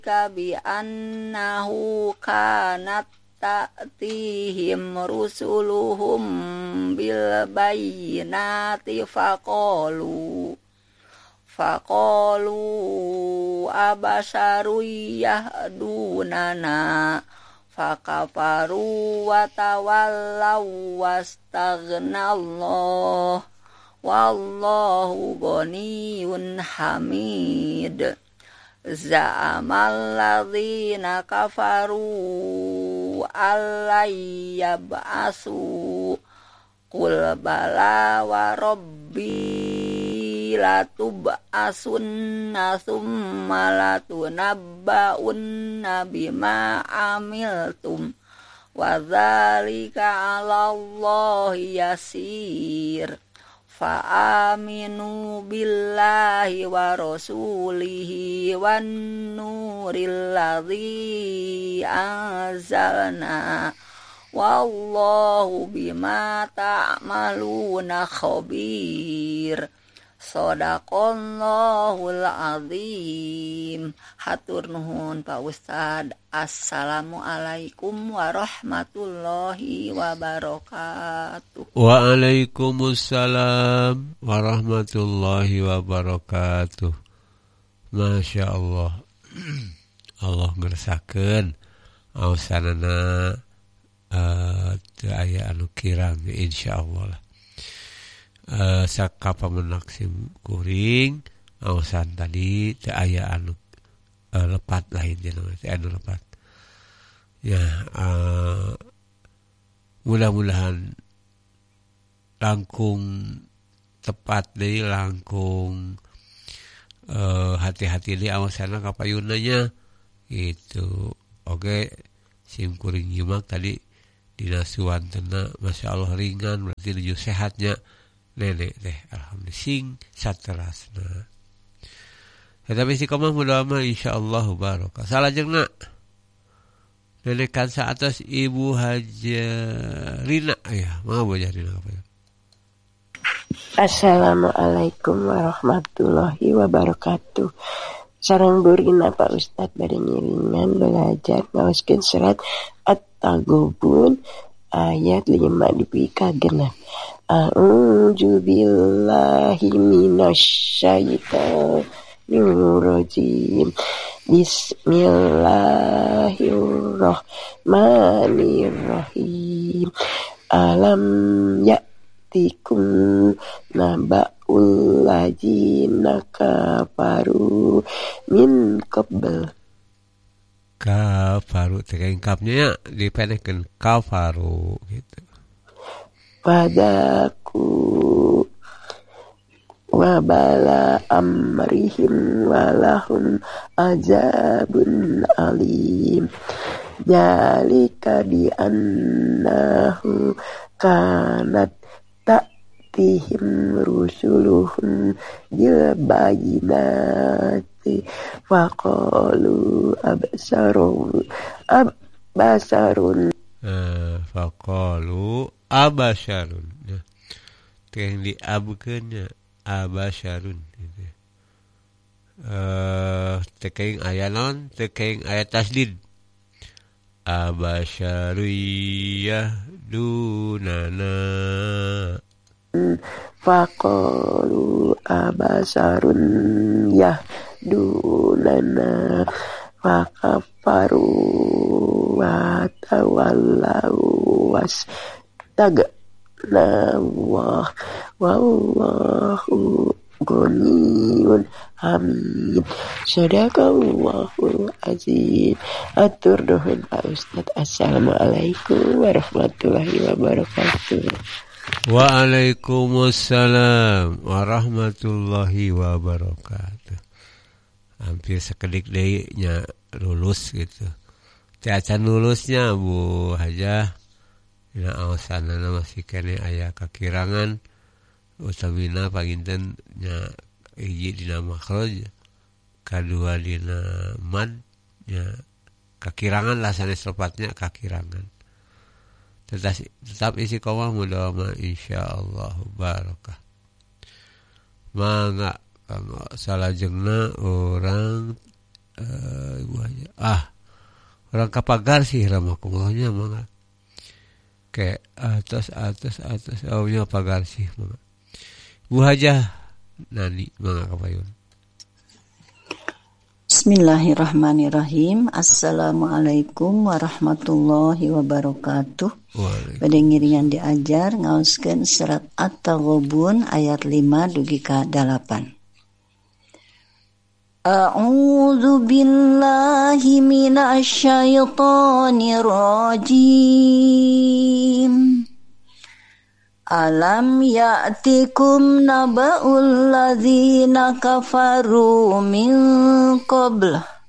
bi annahu kanat ta'tihim rusuluhum bil bayyinati faqalu abasharu yahdunana fakafaru wa tawallaw wastaghnallah wallahu ghaniyun hamid. Za'amal ladzina kafaru allayyab'asu qul bala wa rabbi latub'asunna thumma latunabba'unna bima amiltum wa dzalika 'alallahi yasir. Fa'aminu billahi wa rasulihi wan nuril ladzi anzalna wallahu bima ta'maluna khabir. Shadaqallahul azim. Hatur nuhun Pak Ustad. Assalamualaikum warahmatullahi wabarakatuh. Waalaikumsalam warahmatullahi wabarakatuh. Masya Allah. Allah ngersakeun aosanana teu aya anu kirang insyaallah lah. Sakapa menak sim kuring aosan tadi teu aya anu lepat lain jenama teu anu lepat. Ya mudah-mudahan langkung tepat deui langkung hati-hati deui aosana kapayunanya gitu. Oke sim kuring nyimak tadi dina suwantena Masya Allah ringan berarti nuju sehatnya nenek teh alhamdulillah sing saterasna. Tetapi si komah mudah-mudahan insyaallah barokah. Salajengna nenek kansa atas Ibu Hajarina ya, mangga Bu Hajarina apa ya? Assalamualaikum warahmatullahi wabarakatuh. Sareng burina Pak Ustad bade ngiringan belajar ngaoskeun surat At-Taghabun ayat 5 dipika genep. A'udzu billahi minasyaitonir rajim. Bismillahirrahmanirrahim. Alam ya'tikum naba'ul ladzina kafaru min qabl. Kafaru tekengkapnya ya dipendekkeun kafaru gitu. Padaku wabala amrihim walahum azabun alim. Jalika bi annahu kanat ta'tihim rusuluhum bil bayyinati faqalu abasarun faqalu abasharun. Yang diabkeunnya abasharun gitu. Teu aya naon? Teu aya tasdid. Abashariyah dunana. Faqalu abasarun yahdunana fakafaru wa tawallaw wastaghnallah wallahu ghaniyun hamid. Shadaqallahul azim. Atur nuhun Pak Ustad. Assalamualaikum warahmatullahi wabarakatuh. Waalaikumsalam warahmatullahi wabarakatuh. Hampir sekedik deui nya lulus gitu. Teh acan lulusnya Bu Hajah. Dina aosanana masih kene aya kakirangan. Utamina panginten nya hiji dina makhraj, kadua dina mad nya kakirangan lah sanes tepatnya kakirangan. Tetap isi komah mudah-mudahan insyaallah barokah. Mangga kanggo salajengna urang Ibu Haja. Orang kapagar sih rahmakumulahnya mangga. Kayak atas awalnya pagar sih mangga. Ibu Haja Nani mangga kapayun. Bismillahirrahmanirrahim. Assalamualaikum warahmatullahi wabarakatuh. Pada ngiringan diajar ngaoskeun surat At-Taghabun ayat 5 dugi ka 8. A'udzu billahi minasyaitonir rajim. Alam ya'tikum naba'ul ladzina kafaru min qabl